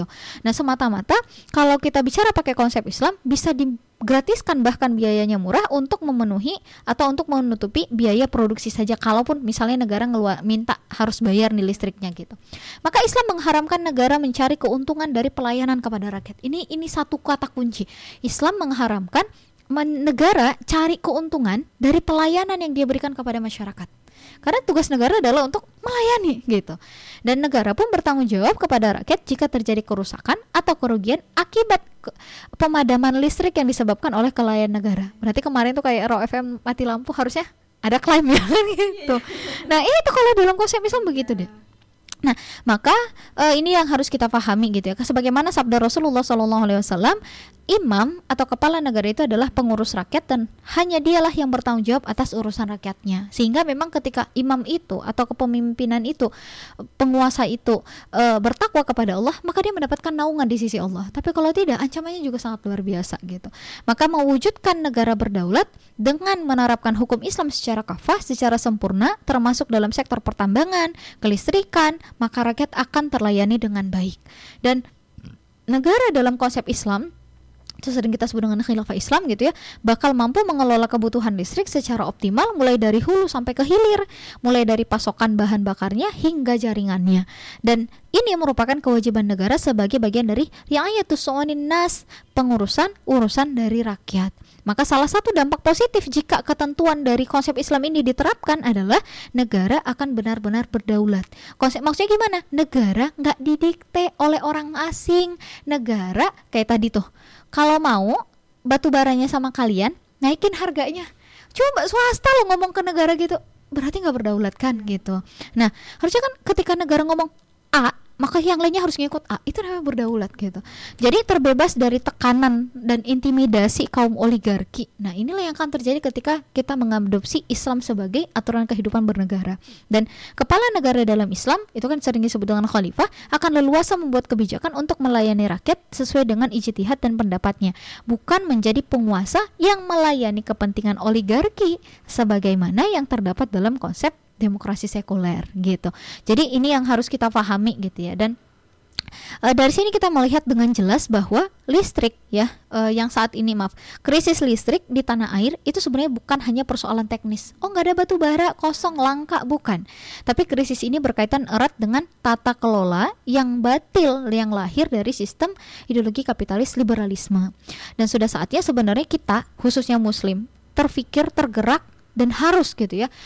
gitu. Nah, semata-mata kalau kita bicara pakai konsep Islam bisa digratiskan bahkan biayanya murah untuk memenuhi atau untuk menutupi biaya produksi saja, kalaupun misalnya negara minta harus bayar nih listriknya gitu. Maka Islam mengharamkan negara mencari keuntungan dari pelayanan kepada rakyat. Ini satu kata kunci. Islam mengharamkan negara cari keuntungan dari pelayanan yang dia berikan kepada masyarakat. Karena tugas negara adalah untuk melayani gitu. Dan negara pun bertanggung jawab kepada rakyat jika terjadi kerusakan atau kerugian akibat pemadaman listrik yang disebabkan oleh kelalaian negara. Berarti kemarin tuh kayak Raw FM mati lampu harusnya ada klaim ya gitu. Nah, itu kalau dalam konsep Islam begitu deh. Nah, maka ini yang harus kita pahami gitu ya. Sebagaimana sabda Rasulullah SAW, imam atau kepala negara itu adalah pengurus rakyat dan hanya dialah yang bertanggung jawab atas urusan rakyatnya. Sehingga memang ketika imam itu atau kepemimpinan itu, penguasa itu bertakwa kepada Allah, maka dia mendapatkan naungan di sisi Allah. Tapi kalau tidak, ancamannya juga sangat luar biasa gitu. Maka mewujudkan negara berdaulat dengan menerapkan hukum Islam secara kafah, secara sempurna, termasuk dalam sektor pertambangan, kelistrikan, maka rakyat akan terlayani dengan baik. Dan negara dalam konsep Islam, itu sering kita sebut dengan khilafah Islam gitu ya, bakal mampu mengelola kebutuhan listrik secara optimal mulai dari hulu sampai ke hilir, mulai dari pasokan bahan bakarnya hingga jaringannya. Dan ini merupakan kewajiban negara sebagai bagian dari ri'ayatus su'unin nas, urusan dari rakyat. Maka salah satu dampak positif jika ketentuan dari konsep Islam ini diterapkan adalah negara akan benar-benar berdaulat. Maksudnya gimana? Negara nggak didikte oleh orang asing. Negara kayak tadi tuh, kalau mau batu baranya sama kalian, naikin harganya. Coba swasta lo ngomong ke negara gitu, berarti nggak berdaulat kan gitu. Nah, harusnya kan ketika negara ngomong A, maka yang lainnya harus ngikut A. Itu namanya berdaulat gitu. Jadi terbebas dari tekanan dan intimidasi kaum oligarki. Nah, inilah yang akan terjadi ketika kita mengadopsi Islam sebagai aturan kehidupan bernegara. Dan kepala negara dalam Islam, itu kan sering disebut dengan khalifah, akan leluasa membuat kebijakan untuk melayani rakyat sesuai dengan ijtihad dan pendapatnya, bukan menjadi penguasa yang melayani kepentingan oligarki sebagaimana yang terdapat dalam konsep demokrasi sekuler gitu. Jadi ini yang harus kita pahami gitu ya. Dan dari sini kita melihat dengan jelas bahwa listrik ya, yang saat ini krisis listrik di tanah air itu sebenarnya bukan hanya persoalan teknis. Oh, nggak ada batu bara, kosong, langka, bukan. Tapi krisis ini berkaitan erat dengan tata kelola yang batil yang lahir dari sistem ideologi kapitalis liberalisme. Dan sudah saatnya sebenarnya kita, khususnya Muslim, tergerak dan harus gitu ya,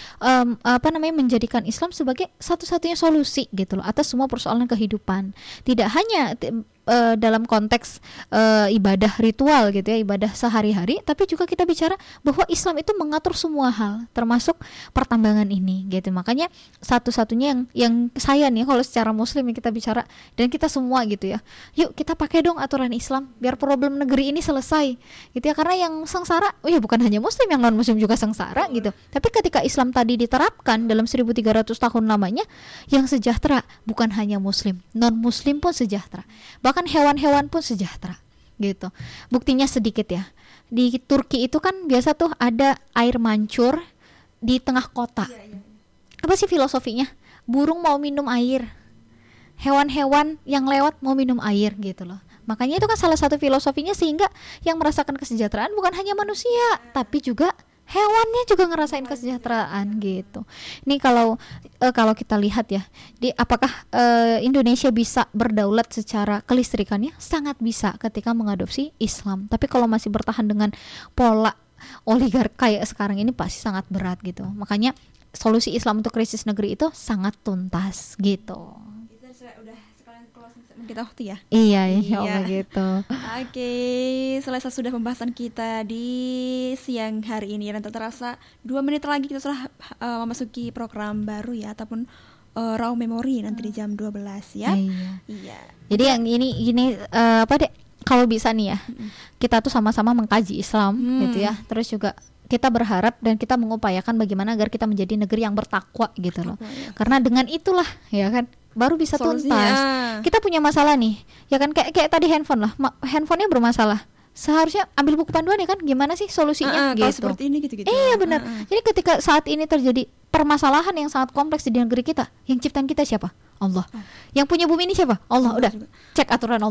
menjadikan Islam sebagai satu-satunya solusi gitu loh atas semua persoalan kehidupan. Tidak hanya dalam konteks ibadah ritual gitu ya, ibadah sehari-hari, tapi juga kita bicara bahwa Islam itu mengatur semua hal, termasuk pertambangan ini gitu. Makanya satu-satunya yang saya nih kalau secara Muslim yang kita bicara, dan kita semua gitu ya, yuk kita pakai dong aturan Islam biar problem negeri ini selesai gitu ya. Karena yang sengsara, bukan hanya Muslim, yang non Muslim juga sengsara gitu. Tapi ketika Islam tadi diterapkan dalam 1300 tahun lamanya, yang sejahtera bukan hanya Muslim, non Muslim pun sejahtera, bahkan hewan-hewan pun sejahtera gitu. Buktinya sedikit ya, di Turki itu kan biasa tuh ada air mancur di tengah kota. Apa sih filosofinya? Burung mau minum air, hewan-hewan yang lewat mau minum air gitu loh. Makanya itu kan salah satu filosofinya, sehingga yang merasakan kesejahteraan bukan hanya manusia, tapi juga hewannya juga ngerasain kesejahteraan gitu. Ini kalau kita lihat ya, apakah Indonesia bisa berdaulat secara kelistrikannya? Sangat bisa ketika mengadopsi Islam. Tapi kalau masih bertahan dengan pola oligarki kayak sekarang ini pasti sangat berat gitu. Makanya solusi Islam untuk krisis negeri itu sangat tuntas gitu. Kita waktu ya? Iya. Gitu. Oke, selesai sudah pembahasan kita di siang hari ini, dan tak terasa 2 menit lagi kita sudah memasuki program baru ya, ataupun Raw Memory nanti di jam 12 ya. Iya. Jadi yang ini kalau bisa nih ya, kita tuh sama-sama mengkaji Islam gitu ya. Terus juga kita berharap dan kita mengupayakan bagaimana agar kita menjadi negeri yang bertakwa gitu loh. Ya. Karena dengan itulah ya kan baru bisa tuntas. Kita punya masalah nih, ya kan, kayak tadi handphone lah, handphonenya bermasalah. Seharusnya ambil buku panduan ya kan, gimana sih solusinya gitu. Seperti ini gitu. Iya benar. Jadi ketika saat ini terjadi permasalahan yang sangat kompleks di negeri kita, yang ciptaan kita siapa? Allah. Yang punya bumi ini siapa? Allah. Udah cek aturan Allah.